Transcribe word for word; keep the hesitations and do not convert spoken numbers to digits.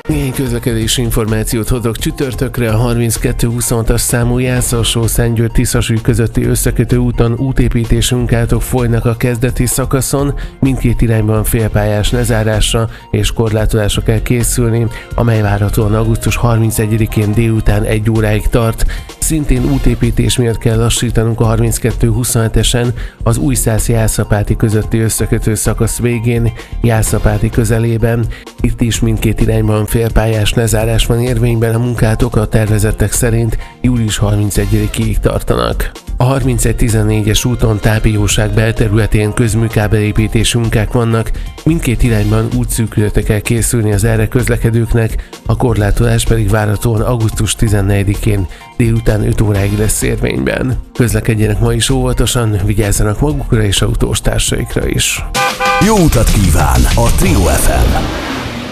Néhány közlekedési információt hozok csütörtökre. A harminckettő huszonhatos számú Jász-Alsó-Szentgyörgy-Tiszasúly közötti összekötő úton útépítési munkálatok folynak a kezdeti szakaszon, mindkét irányban félpályás lezárásra és korlátozásra kell készülni, amely várhatóan augusztus harmincegyedikén délután egy óráig tart. Szintén útépítés miatt kell lassítanunk a harminckettő huszonhetesen az Újszász-Jászapáti közötti összekötő szakasz végén, Jászapáti közelében. Itt is mindkét irányban félpályás lezárás van érvényben, a munkálatok a tervezettek szerint július harmincegyedikéig tartanak. A harmincegy tizennégyes úton Tápióság belterületén közműkábelépítési munkák vannak, mindkét irányban útszűkületre kell készülni az erre közlekedőknek, a korlátozás pedig várhatóan augusztus tizennegyedikén délután öt óráig lesz érvényben. Közlekedjenek ma is óvatosan, vigyázzanak magukra és autós társaikra is. Jó utat kíván a Trio ef em!